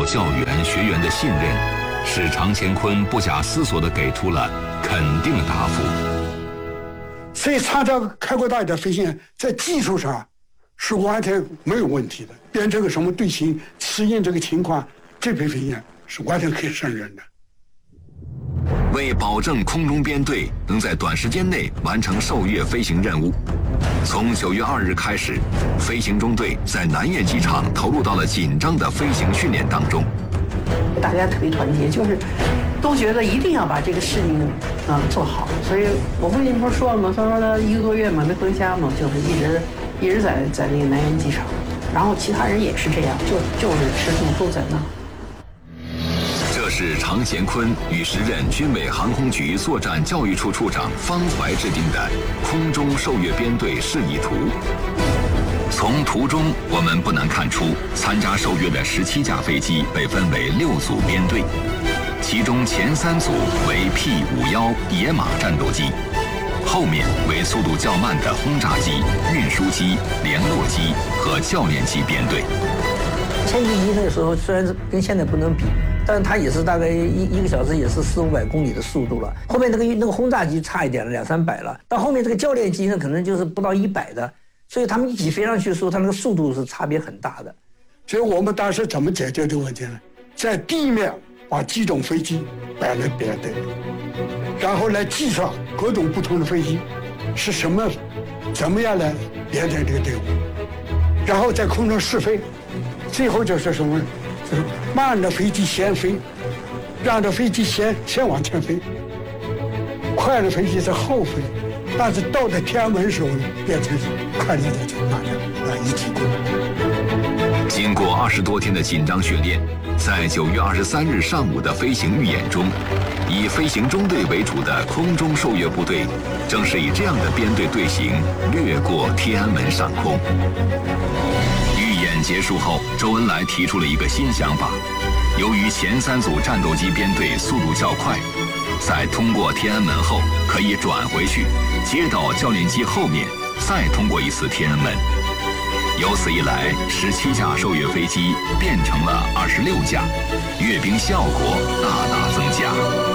校园学员的信任，使常乾坤不假思索地给出了肯定的答复。 所以参加开国大典飞行员在技术上是完全没有问题的，编这个什么队形、适应这个情况，这批飞行员是完全可以胜任的。 为保证空中编队能在短时间内完成受阅飞行任务，从9月2日开始，飞行中队在南苑机场投入到了紧张的飞行训练当中。 大家特别团结，就是都觉得一定要把这个事情做好。所以我父亲不是说了吗？他说他1个多月嘛没回家嘛，就是一直在那个南苑机场，然后其他人也是这样，就是师兄都在那。 这是常乾坤与时任军委航空局作战教育处处长方怀制定的空中受阅编队示意图。从图中我们不难看出，参加受阅的17架飞机被分为6组编队，其中前3组为 P-51野马战斗机，后面为速度较慢的轰炸机、运输机、联络机和教练机编队。 千机机那时候虽然跟现在不能比，但是它也是大概一个小时也是400-500公里的速度了。后面那个轰炸机差一点了，200-300了。到后面这个教练机呢，可能就是不到100的，所以他们一起飞上去的时候，它那个速度是差别很大的。 所以我们当时怎么解决这个问题呢？在地面把几种飞机摆来编队，然后来计算各种不同的飞机是怎么样来编队这个队伍，然后在空中试飞。最后就是什么？就是慢的飞机先飞，让这飞机先往前飞，快的飞机在后飞。但是到了天安门时候呢，变成快速的情况下一起攻。 经过20多天的紧张训练，在9月23日上午的飞行预演中，以飞行中队为主的空中受阅部队，正是以这样的编队队形掠过天安门上空。预演结束后，周恩来提出了一个新想法：由于前3组战斗机编队速度较快，在通过天安门后可以转回去，接到教练机后面，再通过一次天安门。由此一来，17架受阅飞机变成了26架，阅兵效果大大增加。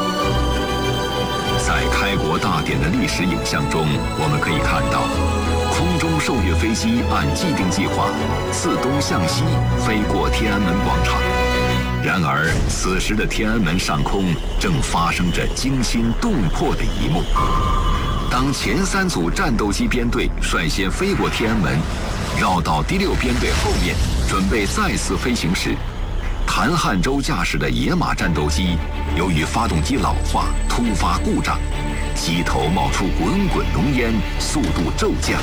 在开国大典的历史影像中，我们可以看到，空中受阅飞机按既定计划自东向西飞过天安门广场。然而，此时的天安门上空正发生着惊心动魄的一幕。当前3组战斗机编队率先飞过天安门，绕到第6编队后面，准备再次飞行时，谭汉洲驾驶的野马战斗机由于发动机老化突发故障，机头冒出滚滚浓烟，速度骤降。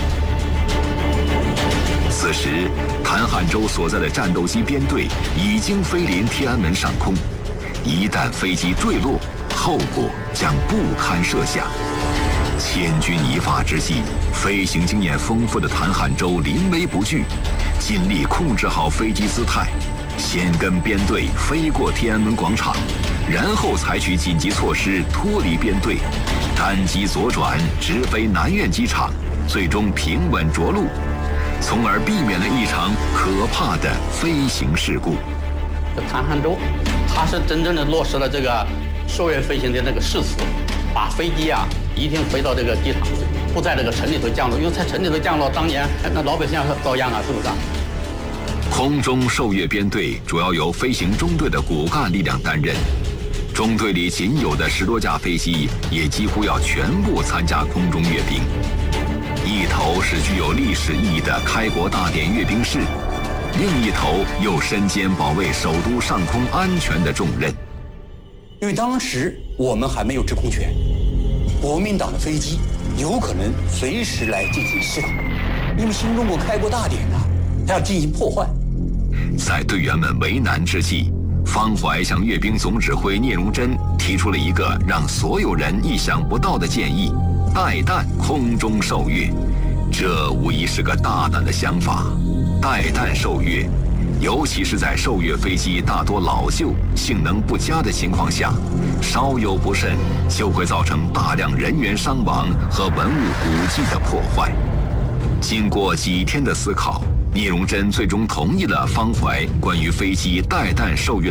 此时，谭汉洲所在的战斗机编队已经飞临天安门上空，一旦飞机坠落，后果将不堪设想。千钧一发之际，飞行经验丰富的谭汉洲临危不惧，尽力控制好飞机姿态，先跟编队飞过天安门广场，然后采取紧急措施脱离编队，单机左转直飞南苑机场，最终平稳着陆，从而避免了一场可怕的飞行事故。 谭汉洲，他是真正的落实了这个受阅飞行的那个誓词，把飞机一定飞到这个机场，不在这个城里头降落，因为在城里头降落，当年那老百姓遭殃是不是？ 空中受阅编队主要由飞行中队的骨干力量担任，中队里仅有的10多架飞机也几乎要全部参加空中阅兵。一头是具有历史意义的开国大典阅兵式，另一头又身兼保卫首都上空安全的重任。 因为当时我们还没有制空权，国民党的飞机有可能随时来进行试打，因为新中国开国大典它要进行破坏。 在队员们为难之际，方怀向阅兵总指挥聂荣臻提出了一个让所有人意想不到的建议：带弹空中受阅。这无疑是个大胆的想法。带弹受阅，尤其是在受阅飞机大多老旧、性能不佳的情况下，稍有不慎就会造成大量人员伤亡和文物古迹的破坏。经过几天的思考，聂荣臻最终同意了方怀关于飞机带弹受阅